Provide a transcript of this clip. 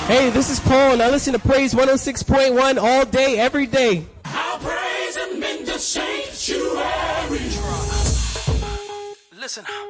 Hey, this is Paul, and I listen to Praise 106.1 all day, every day. I'll praise him in the sanctuary. Listen.